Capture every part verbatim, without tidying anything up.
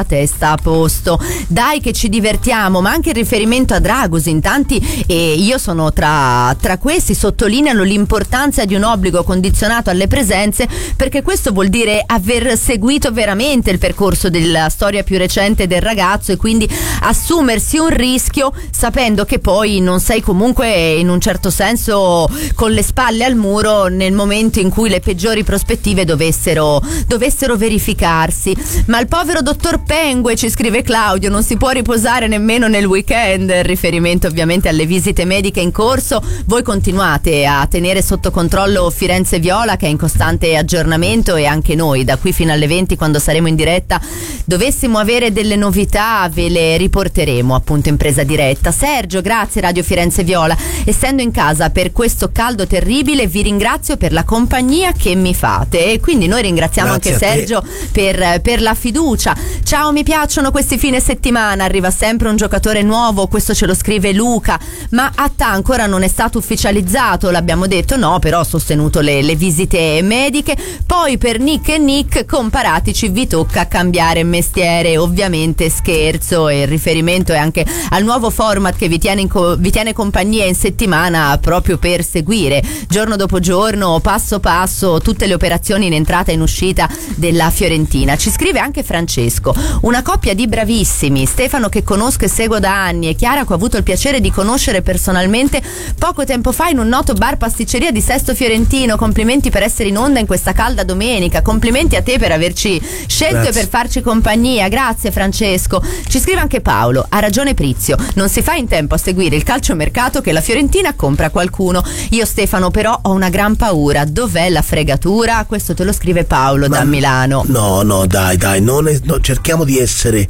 testa a posto. Dai che ci divertiamo, ma anche il riferimento a Dragusin, tanti, e io sono tra, tra questi, sottolineano l'importanza di un obbligo condizionato alle presenze, perché questo vuol dire aver seguito veramente il percorso della storia più recente del ragazzo e quindi assumersi un rischio sapendo che poi non sei comunque in un certo senso con le spalle al muro nel momento in cui le peggiori prospettive dovessero, dovessero verificarsi. Ma il povero dottor Pengue, ci scrive Claudio, non si può riposare nemmeno nel weekend, riferimento ovviamente alle visite mediche in corso. Voi continuate a tenere sotto controllo Firenze Viola, che è in costante aggiornamento, e anche noi da qui fino alle venti, quando saremo in diretta, dovessimo avere delle novità ve le riporteremo appunto in presa diretta. Sergio, grazie Radio Firenze Viola, essendo in casa per questo caldo terribile vi ringrazio per la compagnia che mi fate, e quindi noi ringraziamo grazie anche Sergio per, per la fiducia. Ciao, mi piacciono questi fine settimana, arriva sempre un giocatore nuovo, questo ce lo scrive Luca, ma Attà ancora non è stato ufficializzato, l'abbiamo detto, no, però ho sostenuto le, le visite mediche. Poi per Nick e Nick, comparatici, vi tocca cambiare mestiere, ovviamente scherzo, e il riferimento è anche al nuovo format che vi tiene, in co- vi tiene compagnia in settimana proprio per seguire giorno dopo giorno, passo passo, tutte le operazioni in entrata e in uscita della Fiorentina. Ci scrive anche Francesco, una coppia di bravissimi, Stefano che conosco e seguo da anni e Chiara che ho avuto il piacere di conoscere personalmente poco tempo fa in un noto bar pasticceria di Sesto Fiorentino. Complimenti per essere in onda in questa calda domenica, complimenti a te per averci scelto grazie. E per farci compagnia, grazie Francesco. Ci scrive anche Paolo, ha ragione Prizio, non si fa in tempo a seguire il calciomercato che la Fiorentina compra qualcuno. Io Stefano però ho una gran paura, dov'è la fregatura? Questo te lo scrive Paolo Ma da Milano. No, no, dai, dai, non è, no, cerchiamo di essere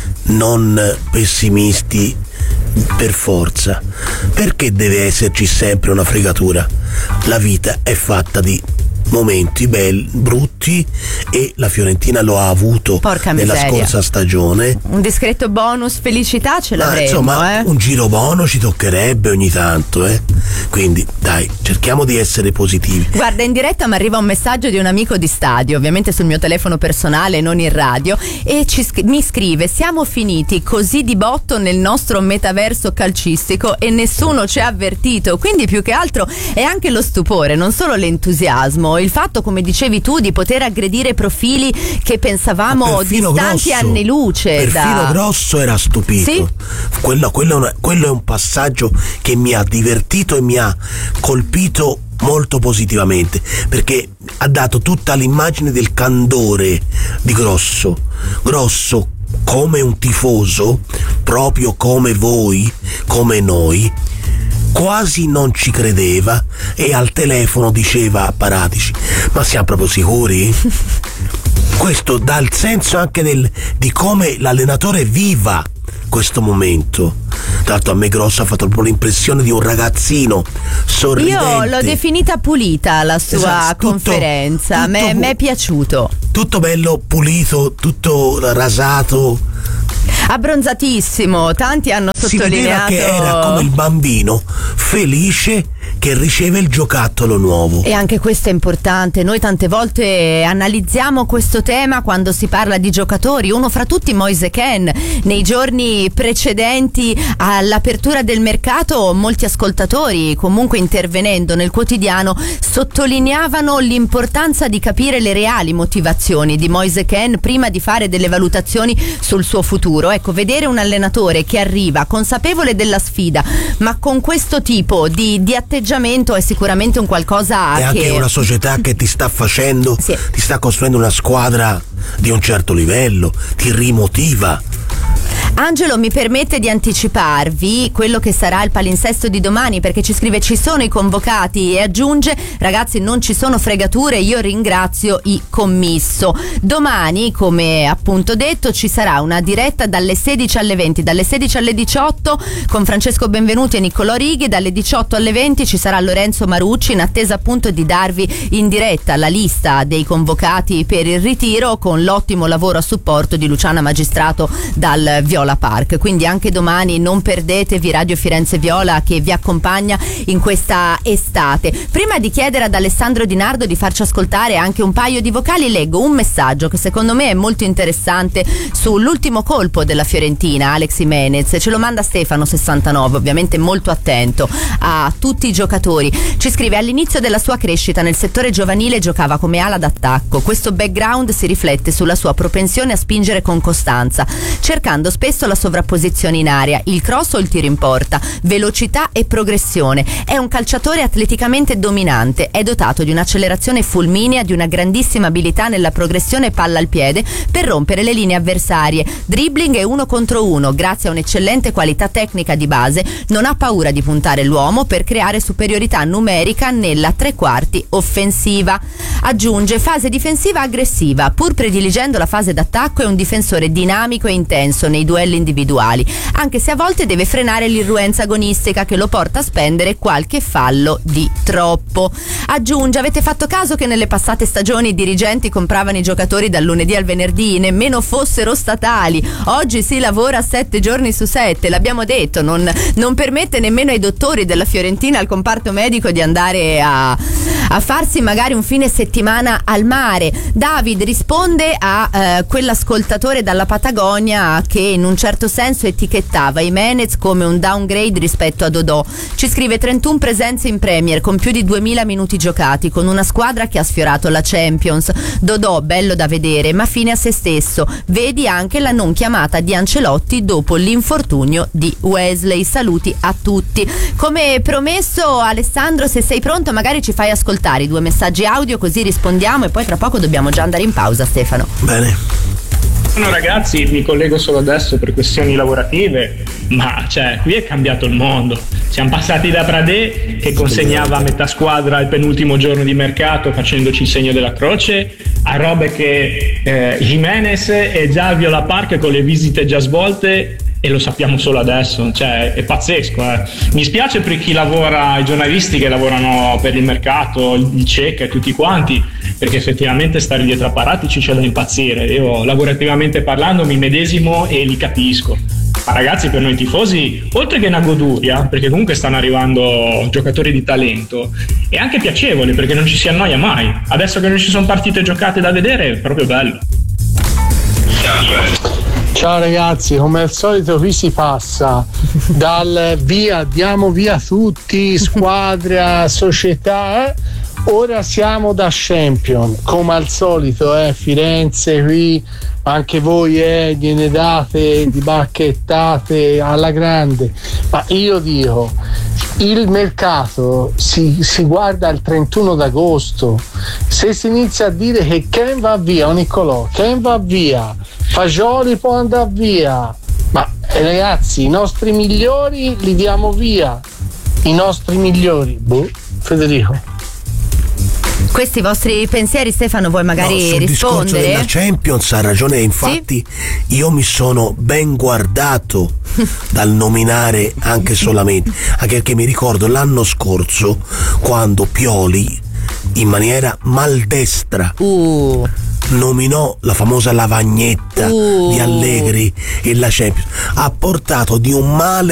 non pessimisti per forza. Perché deve esserci sempre una fregatura? La vita è fatta di momenti belli, brutti, e la Fiorentina lo ha avuto Porca nella miseria. scorsa stagione. Un discreto bonus felicità ce l'avremo, insomma, eh? un giro buono ci toccherebbe ogni tanto, eh? Quindi dai, cerchiamo di essere positivi. Guarda, in diretta mi arriva un messaggio di un amico di stadio, ovviamente sul mio telefono personale, non in radio, e ci, mi scrive: siamo finiti così di botto nel nostro metaverso calcistico e nessuno ci ha avvertito. Quindi più che altro è anche lo stupore, non solo l'entusiasmo, il fatto, come dicevi tu, di poter aggredire profili che pensavamo distanti Grosso, anni luce. Perfino da... Grosso era stupito. Sì? Quello, quello, è una, quello è un passaggio che mi ha divertito e mi ha colpito molto positivamente, perché ha dato tutta l'immagine del candore di Grosso. Grosso come un tifoso, proprio come voi, come noi, quasi non ci credeva e al telefono diceva a Paratici: ma siamo proprio sicuri? Questo dà il senso anche del, di come l'allenatore viva questo momento. Tra l'altro a me Grosso ha fatto proprio l'impressione di un ragazzino sorridente. Io l'ho definita pulita la sua esatto, conferenza, tutto, tutto, mi è piaciuto. Tutto bello, pulito, tutto rasato, abbronzatissimo. Tanti hanno sottolineato si vedeva che era come il bambino felice che riceve il giocattolo nuovo. E anche questo è importante. Noi tante volte analizziamo questo tema quando si parla di giocatori, uno fra tutti Moise Kean. Nei giorni precedenti all'apertura del mercato molti ascoltatori, comunque intervenendo nel quotidiano, sottolineavano l'importanza di capire le reali motivazioni di Moise Kean prima di fare delle valutazioni sul suo futuro. Ecco, vedere un allenatore che arriva consapevole della sfida ma con questo tipo di, di atteggiamento è sicuramente un qualcosa è che... anche una società che ti sta facendo, sì. ti sta costruendo una squadra di un certo livello, ti rimotiva. Angelo mi permette di anticiparvi quello che sarà il palinsesto di domani, perché ci scrive: ci sono i convocati, e aggiunge: ragazzi, non ci sono fregature, io ringrazio i commisso. Domani, come appunto detto, ci sarà una diretta dalle sedici alle venti, dalle sedici alle diciotto con Francesco Benvenuti e Niccolò Righi, dalle diciotto alle venti ci sarà Lorenzo Marucci, in attesa appunto di darvi in diretta la lista dei convocati per il ritiro, con l'ottimo lavoro a supporto di Luciana Magistrato dal Viola Viola Park, quindi anche domani non perdetevi Radio Firenze Viola che vi accompagna in questa estate. Prima di chiedere ad Alessandro Di Nardo di farci ascoltare anche un paio di vocali, leggo un messaggio che secondo me è molto interessante sull'ultimo colpo della Fiorentina, Alex Jimenez. Ce lo manda Stefano sessantanove, ovviamente molto attento a tutti i giocatori. Ci scrive: all'inizio della sua crescita nel settore giovanile giocava come ala d'attacco. Questo background si riflette sulla sua propensione a spingere con costanza, cercando spesso la sovrapposizione in area, il cross o il tiro in porta, velocità e progressione. È un calciatore atleticamente dominante, è dotato di un'accelerazione fulminea, di una grandissima abilità nella progressione palla al piede per rompere le linee avversarie, dribbling e uno contro uno. Grazie a un'eccellente qualità tecnica di base non ha paura di puntare l'uomo per creare superiorità numerica nella tre quarti offensiva. Aggiunge: fase difensiva aggressiva, pur prediligendo la fase d'attacco è un difensore dinamico e intenso nei duelli individuali, anche se a volte deve frenare l'irruenza agonistica che lo porta a spendere qualche fallo di troppo. Aggiunge: avete fatto caso che nelle passate stagioni i dirigenti compravano i giocatori dal lunedì al venerdì, nemmeno fossero statali? Oggi si lavora sette giorni su sette, l'abbiamo detto, non, non permette nemmeno ai dottori della Fiorentina, al comparto medico, di andare a, a farsi magari un fine settimana al mare. David risponde a eh, quell'ascoltatore dalla Patagonia che in un certo senso etichettava Jimenez come un downgrade rispetto a Dodò. Ci scrive: trentuno presenze in Premier con più di duemila minuti giocati, con una squadra che ha sfiorato la Champions. Dodò bello da vedere ma fine a se stesso, vedi anche la non chiamata di Ancelotti dopo l'infortunio di Wesley. Saluti a tutti. Come promesso, Alessandro, se sei pronto magari ci fai ascoltare i due messaggi audio così rispondiamo e poi tra poco dobbiamo già andare in pausa. Stefano. Bene. No, ragazzi, mi collego solo adesso per questioni lavorative, ma cioè qui è cambiato il mondo. Siamo passati da Pradè che consegnava a metà squadra il penultimo giorno di mercato facendoci il segno della croce, a robe che eh, Jimenez è già a Viola Park con le visite già svolte e lo sappiamo solo adesso, cioè è pazzesco. Eh. Mi spiace per chi lavora, i giornalisti che lavorano per il mercato, il cieca e tutti quanti, perché effettivamente stare dietro a Paratici c'è da impazzire. Io lavorativamente parlando mi medesimo e li capisco. Ma ragazzi, per noi tifosi, oltre che una goduria, perché comunque stanno arrivando giocatori di talento, è anche piacevole perché non ci si annoia mai. Adesso che non ci sono partite giocate da vedere è proprio bello. Ciao ragazzi, come al solito qui si passa dal via, diamo via tutti, squadra, società, eh? Ora siamo da Champion, come al solito, eh? Firenze qui, anche voi eh, gliene date di bacchettate alla grande, ma io dico, il mercato si, si guarda il trentuno d'agosto, se si inizia a dire che Ken va via, o Niccolò, Ken va via, Fagioli può andare via, ma eh, ragazzi, i nostri migliori li diamo via, i nostri migliori, boh, Federico. Questi vostri pensieri, Stefano, vuoi magari no, sul rispondere? Discorso della Champions ha ragione, infatti sì? Io mi sono ben guardato dal nominare anche solamente, anche perché mi ricordo l'anno scorso quando Pioli in maniera maldestra uh. nominò la famosa lavagnetta uh. di Allegri e la Champions, ha portato di un male